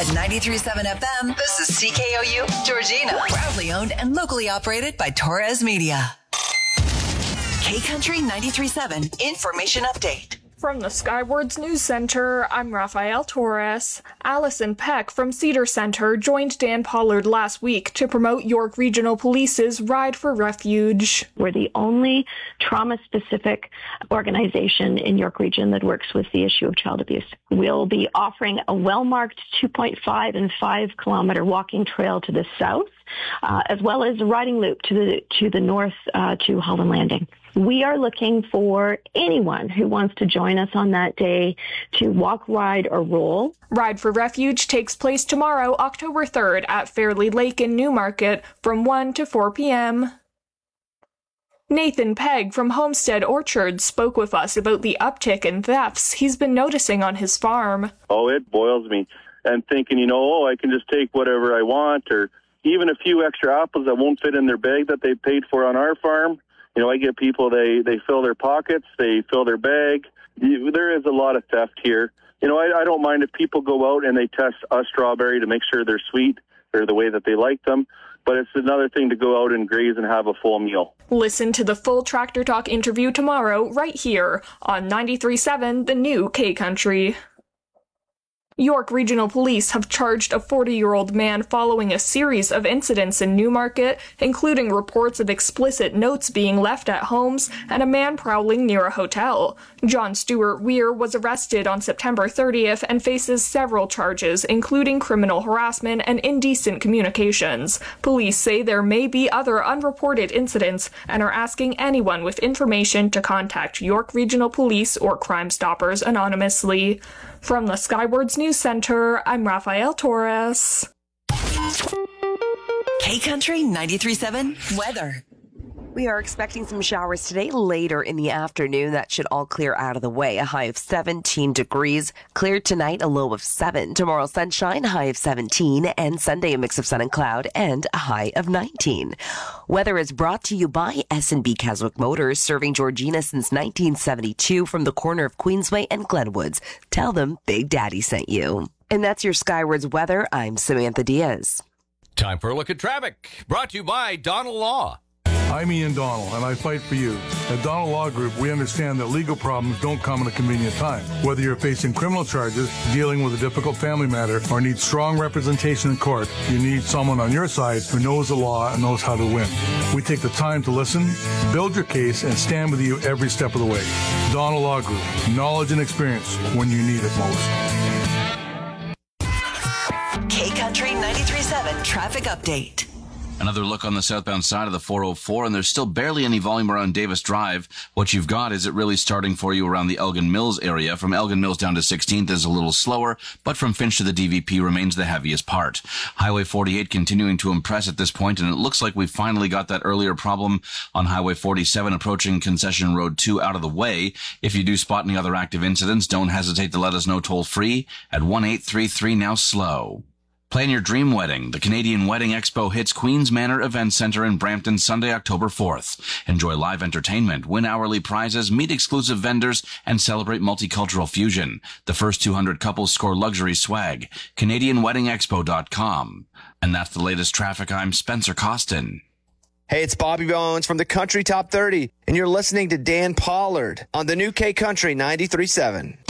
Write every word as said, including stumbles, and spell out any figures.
At ninety-three point seven F M, this is C K O U, Georgina. Proudly owned and locally operated by Torres Media. K-Country ninety-three point seven Information Update. From the Skywards News Center, I'm Rafael Torres. Allison Peck from Cedar Center joined Dan Pollard last week to promote York Regional Police's Ride for Refuge. We're the only trauma-specific organization in York Region that works with the issue of child abuse. We'll be offering a well-marked two point five and five kilometer walking trail to the south, uh, as well as a riding loop to the to the north uh, to Holland Landing. We are looking for anyone who wants to join us on that day to walk, ride, or roll. Ride for Refuge takes place tomorrow, October third, at Fairley Lake in Newmarket from one to four p.m. Nathan Pegg from Homestead Orchards spoke with us about the uptick in thefts he's been noticing on his farm. Oh, it boils me. And thinking, you know, oh, I can just take whatever I want, or even a few extra apples that won't fit in their bag that they paid for on our farm. You know, I get people, they, they fill their pockets, they fill their bag. There is a lot of theft here. You know, I, I don't mind if people go out and they test a strawberry to make sure they're sweet or the way that they like them, but it's another thing to go out and graze and have a full meal. Listen to the full Tractor Talk interview tomorrow right here on ninety-three point seven, the new K-Country. York Regional Police have charged a forty-year-old man following a series of incidents in Newmarket, including reports of explicit notes being left at homes and a man prowling near a hotel. John Stewart Weir was arrested on September thirtieth and faces several charges, including criminal harassment and indecent communications. Police say there may be other unreported incidents and are asking anyone with information to contact York Regional Police or Crime Stoppers anonymously. From the Skywards News Center, I'm Rafael Torres. K-Country ninety-three point seven weather. We are expecting some showers today later in the afternoon. That should all clear out of the way. A high of seventeen degrees. Clear tonight, a low of seven. Tomorrow, sunshine, high of seventeen. And Sunday, a mix of sun and cloud and a high of nineteen. Weather is brought to you by S and B Keswick Motors, serving Georgina since nineteen seventy-two from the corner of Queensway and Glenwoods. Tell them Big Daddy sent you. And that's your Skywards weather. I'm Samantha Diaz. Time for a look at traffic. Brought to you by Donald Law. I'm Ian Donald, and I fight for you. At Donald Law Group, we understand that legal problems don't come at a convenient time. Whether you're facing criminal charges, dealing with a difficult family matter, or need strong representation in court, you need someone on your side who knows the law and knows how to win. We take the time to listen, build your case, and stand with you every step of the way. Donald Law Group, knowledge and experience when you need it most. K-Country ninety-three point seven traffic update. Another look on the southbound side of the four oh four, and there's still barely any volume around Davis Drive. What you've got is it really starting for you around the Elgin Mills area. From Elgin Mills down to sixteenth is a little slower, but from Finch to the D V P remains the heaviest part. Highway forty-eight continuing to impress at this point, and it looks like we finally got that earlier problem on Highway forty-seven approaching Concession Road two out of the way. If you do spot any other active incidents, don't hesitate to let us know toll free at one eight three three now slow. Plan your dream wedding. The Canadian Wedding Expo hits Queen's Manor Event Center in Brampton Sunday, October fourth. Enjoy live entertainment, win hourly prizes, meet exclusive vendors, and celebrate multicultural fusion. The first two hundred couples score luxury swag. Canadian Wedding Expo dot com. And that's the latest traffic. I'm Spencer Costin. Hey, it's Bobby Bones from the Country Top thirty, and you're listening to Dan Pollard on the new K-Country ninety-three point seven.